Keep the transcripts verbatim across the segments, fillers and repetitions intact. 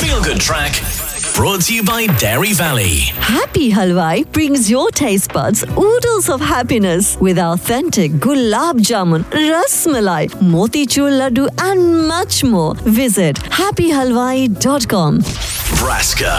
feel-good track brought to you by Dairy Valley. Happy Halwai brings your taste buds oodles of happiness with authentic gulab jamun, ras malai, motichur laddu and much more. Visit happy halwai dot com. Brasco.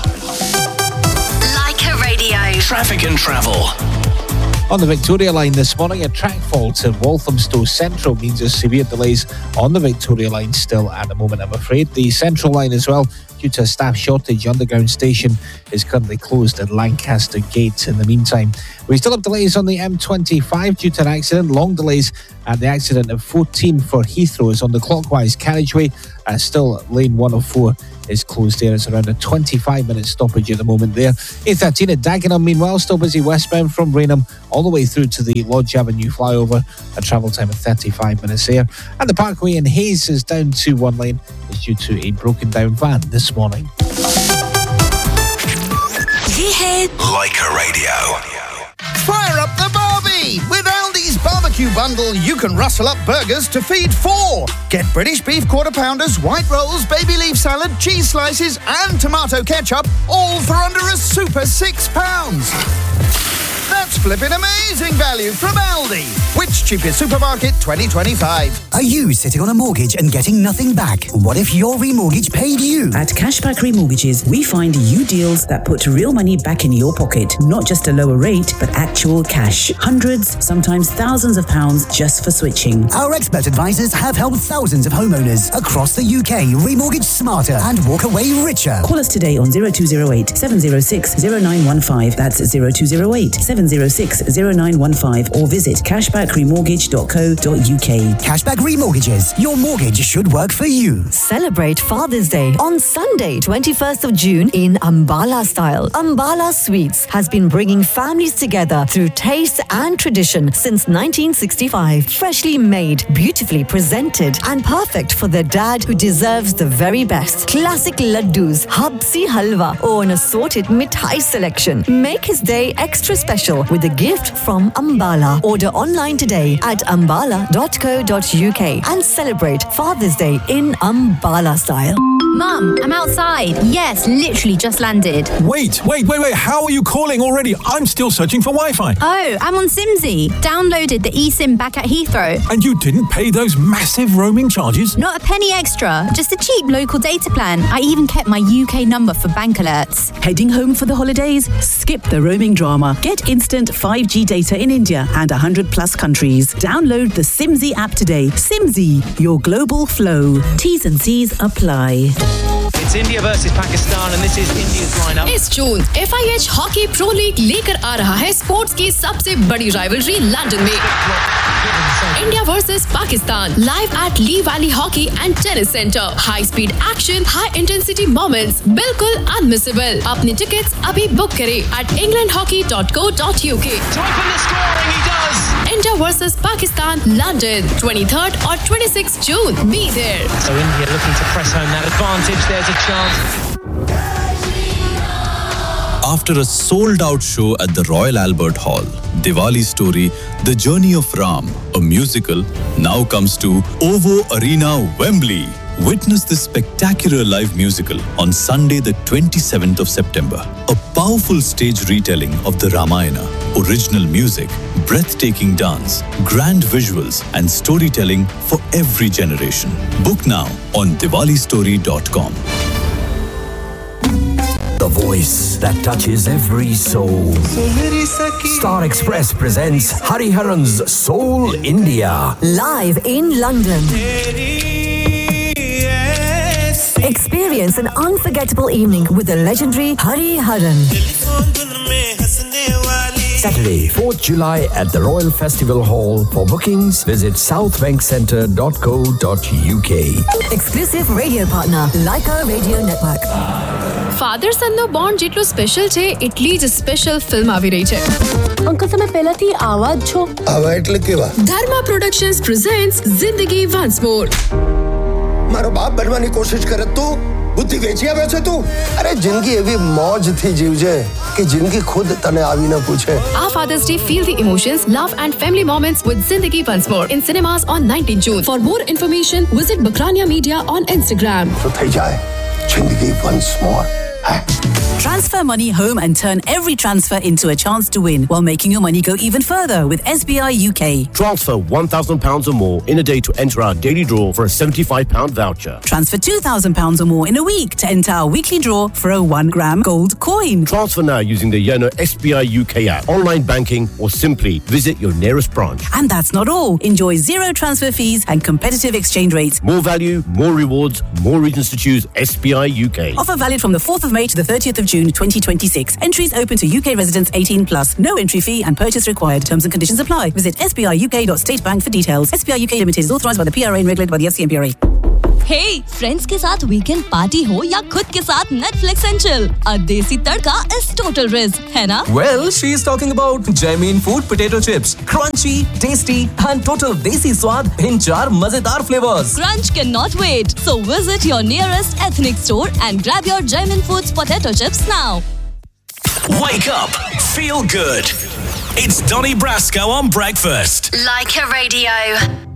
Leica Radio. Traffic and travel. On the Victoria line this morning, a track fault at Walthamstow Central means there's severe delays on the Victoria line still at the moment, I'm afraid. The Central line as well, due to a staff shortage, underground station is currently closed at Lancaster Gate in the meantime. We still have delays on the M twenty-five due to an accident. Long delays at the accident of fourteen for Heathrow is on the clockwise carriageway. Uh, still, lane one oh four is closed there. It's around a twenty-five minute stoppage at the moment there. A thirteen at Dagenham, meanwhile, still busy westbound from Rainham all the way through to the Lodge Avenue flyover. A travel time of thirty-five minutes there. And the Parkway in Hayes is down to one lane. It's due to a broken down van this morning. Leica Radio. Fire up the Barbie! With Aldi's barbecue bundle, you can rustle up burgers to feed four. Get British beef quarter pounders, white rolls, baby leaf salad, cheese slices, and tomato ketchup, all for under a super six pounds. That's flipping amazing value from Aldi. Which cheapest supermarket twenty twenty-five? Are you sitting on a mortgage and getting nothing back? What if your remortgage paid you? At Cashback Remortgages, we find you deals that put real money back in your pocket. Not just a lower rate, but actual cash. Hundreds, sometimes thousands of pounds just for switching. Our expert advisors have helped thousands of homeowners across the U K remortgage smarter and walk away richer. Call us today on zero two zero eight, seven zero six, zero nine one five. That's zero two zero eight, seven zero six, zero nine one five or visit cashback remortgage dot co dot uk. Cashback Remortgages. Your mortgage should work for you. Celebrate Father's Day on Sunday, twenty-first of June in Ambala style. Ambala Sweets has been bringing families together through taste and tradition since nineteen sixty-five. Freshly made, beautifully presented and perfect for the dad who deserves the very best. Classic laddus, habsi halwa or an assorted mithai selection. Make his day extra special with a gift from Ambala. Order online today at ambala dot co dot uk and celebrate Father's Day in Ambala style. Mum, I'm outside. Yes, literally just landed. Wait, wait, wait, wait. How are you calling already? I'm still searching for Wi-Fi. Oh, I'm on Simsy. Downloaded the eSIM back at Heathrow. And you didn't pay those massive roaming charges? Not a penny extra. Just a cheap local data plan. I even kept my U K number for bank alerts. Heading home for the holidays? Skip the roaming drama. Get instant five G data in India and one hundred plus countries. Download the Simsy app today. Simsy, your global flow. T's and C's apply. It's India versus Pakistan and this is India's lineup. इस जून F I H hockey pro league लेकर आ रहा है sports की सबसे बड़ी rivalry London में. India versus Pakistan live at Lee Valley Hockey and Tennis Center. High speed action, high intensity moments, बिल्कुल unmissable. अपने tickets अभी book करें at england hockey dot co dot uk. To open the scoring, he does. India versus Pakistan, London, twenty-third or twenty-sixth June. Be there. So India looking to press home that advantage. There's a chance. After a sold-out show at the Royal Albert Hall, Diwali Story, The Journey of Ram, a musical, now comes to OVO Arena, Wembley. Witness this spectacular live musical on Sunday the twenty-seventh of September. A powerful stage retelling of the Ramayana, original music, breathtaking dance, grand visuals and storytelling for every generation. Book now on diwali story dot com. The voice that touches every soul. Star Express presents Hariharan's Soul India. Live in London. Experience an unforgettable evening with the legendary Hariharan. Saturday, fourth of July at the Royal Festival Hall. For bookings, visit south bank centre dot co dot uk. Exclusive radio partner, Leica Radio Network. Father સનનો bond જેટલો special છે એટલી જ special film આવી રહી છે. Uncle તમે પહેલાથી આવા જ છો? આવા એટલે કેવા? ધર્મા પ્રોડક્શન્સ પ્રેઝન્ટ્સ જિંદગી વન્સ મોર. મારો બાપ બનવાની કોશિશ કરે તું બુદ્ધિ વેચી આવ્યો છે તું. અરે જિંદગી એવી મોજથી જીવજે કે જિંદગી ખુદ તને આવી ન પૂછે. Our Father's Day, feel the emotions, love and family moments with Zindagi Once More in cinemas on nineteenth June. For more information, visit Bakrania Media on Instagram. તો થઈ જાય जिंदगी once more है। Transfer money home and turn every transfer into a chance to win while making your money go even further with S B I U K. Transfer one thousand pounds or more in a day to enter our daily draw for a seventy-five pound voucher. Transfer two thousand pounds or more in a week to enter our weekly draw for a one gram gold coin. Transfer now using the Yono S B I U K app, online banking, or simply visit your nearest branch. And that's not all. Enjoy zero transfer fees and competitive exchange rates. More value, more rewards, more reasons to choose S B I U K. Offer valid from the fourth of May to the thirtieth of June twenty twenty-six. Entries open to U K residents eighteen plus. No entry fee and purchase required. Terms and conditions apply. Visit s b i u k dot state bank for details. S B I U K Limited is authorised by the P R A and regulated by the F C M P R A. Hey, friends के साथ weekend party हो या खुद के साथ Netflix and chill. A Desi Tadka is total riz, है ना? Well, she's talking about Jaimeen Food potato chips. Crunchy, tasty and total Desi स्वाद in चार मजेदार flavors. Crunch cannot wait. So visit your nearest ethnic store and grab your Jaimeen Foods potato chips now. Wake up, feel good. It's Donny Brasco on breakfast. Like a radio.